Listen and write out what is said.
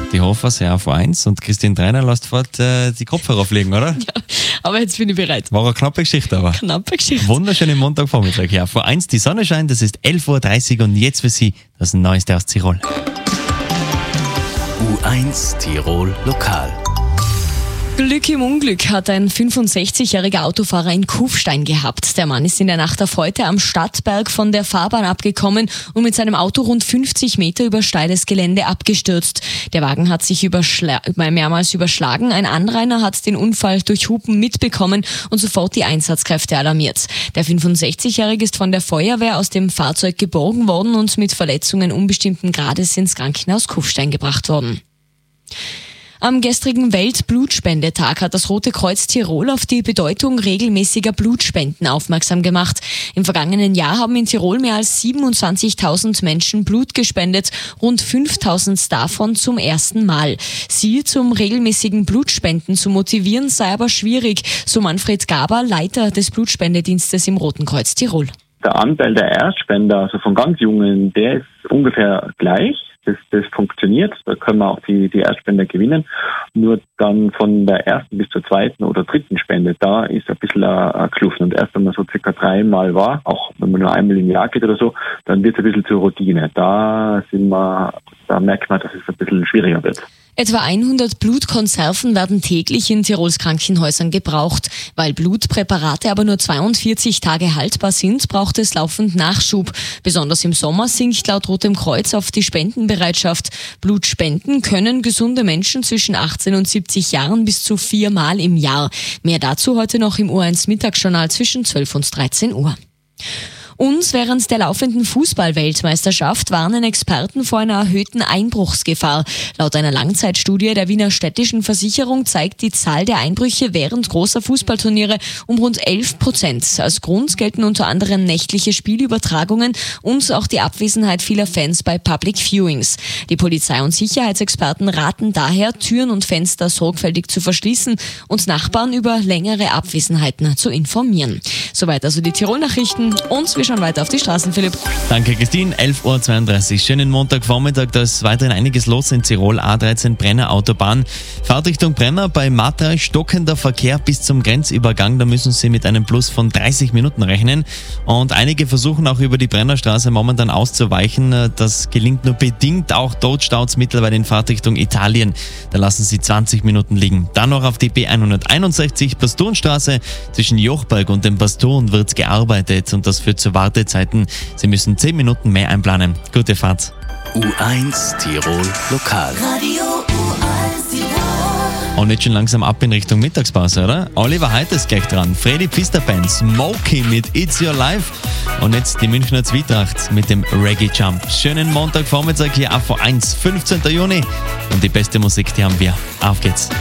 Die Hofers, ja, auf 1 und Christine Treiner lässt fort die Kopfhörer auflegen, oder? Ja, aber jetzt bin ich bereit. War eine knappe Geschichte, aber. Knappe Geschichte. Wunderschönen Montagvormittag. Ja, vor 1 die Sonne scheint, es ist 11.30 Uhr und jetzt für Sie das Neueste aus Tirol. U1 Tirol Lokal. Glück im Unglück hat ein 65-jähriger Autofahrer in Kufstein gehabt. Der Mann ist in der Nacht auf heute am Stadtberg von der Fahrbahn abgekommen und mit seinem Auto rund 50 Meter über steiles Gelände abgestürzt. Der Wagen hat sich mehrmals überschlagen. Ein Anrainer hat den Unfall durch Hupen mitbekommen und sofort die Einsatzkräfte alarmiert. Der 65-jährige ist von der Feuerwehr aus dem Fahrzeug geborgen worden und mit Verletzungen unbestimmten Grades ins Krankenhaus Kufstein gebracht worden. Am gestrigen Weltblutspendetag hat das Rote Kreuz Tirol auf die Bedeutung regelmäßiger Blutspenden aufmerksam gemacht. Im vergangenen Jahr haben in Tirol mehr als 27.000 Menschen Blut gespendet, rund 5.000 davon zum ersten Mal. Sie zum regelmäßigen Blutspenden zu motivieren sei aber schwierig, so Manfred Gaber, Leiter des Blutspendedienstes im Roten Kreuz Tirol. Der Anteil der Erstspender, also von ganz Jungen, der ist ungefähr gleich. Das funktioniert, da können wir auch die Erstspender gewinnen. Nur dann von der ersten bis zur zweiten oder dritten Spende, da ist ein bisschen eine Kluft. Und erst wenn man so circa 3-mal war, auch wenn man nur einmal im Jahr geht oder so, dann wird es ein bisschen zur Routine. Da merkt man, dass es ein bisschen schwieriger wird. Etwa 100 Blutkonserven werden täglich in Tirols Krankenhäusern gebraucht. Weil Blutpräparate aber nur 42 Tage haltbar sind, braucht es laufend Nachschub. Besonders im Sommer sinkt laut Rotem Kreuz oft die Spendenbereitschaft. Blut spenden können gesunde Menschen zwischen 18 und 70 Jahren bis zu 4-mal im Jahr. Mehr dazu heute noch im U1 Mittagsjournal zwischen 12 und 13 Uhr. Und während der laufenden Fußball-Weltmeisterschaft warnen Experten vor einer erhöhten Einbruchsgefahr. Laut einer Langzeitstudie der Wiener Städtischen Versicherung zeigt die Zahl der Einbrüche während großer Fußballturniere um rund 11%. Als Grund gelten unter anderem nächtliche Spielübertragungen und auch die Abwesenheit vieler Fans bei Public Viewings. Die Polizei- und Sicherheitsexperten raten daher, Türen und Fenster sorgfältig zu verschließen und Nachbarn über längere Abwesenheiten zu informieren. Soweit also die Tirol-Nachrichten und wir schauen weiter auf die Straßen, Philipp. Danke, Christine. 11.32 Uhr. Schönen Montagvormittag. Da ist weiterhin einiges los in Tirol. A13 Brenner Autobahn. Fahrtrichtung Brenner bei Mata. Stockender Verkehr bis zum Grenzübergang. Da müssen Sie mit einem Plus von 30 Minuten rechnen. Und einige versuchen auch über die Brennerstraße momentan auszuweichen. Das gelingt nur bedingt. Auch dort staut es mittlerweile in Fahrtrichtung Italien. Da lassen Sie 20 Minuten liegen. Dann noch auf die B161 Bastonstraße. Zwischen Jochberg und dem Baston wird gearbeitet. Und das führt zu Wartezeiten. Sie müssen 10 Minuten mehr einplanen. Gute Fahrt. U1 Tirol Lokal. Radio U1 Tirol. Und jetzt schon langsam ab in Richtung Mittagspause, oder? Oliver Heiter ist gleich dran. Freddy Pfister Band, Smokey mit It's Your Life. Und jetzt die Münchner Zwietracht mit dem Reggae Jump. Schönen Montagvormittag hier auf 1, 15. Juni. Und die beste Musik, die haben wir. Auf geht's.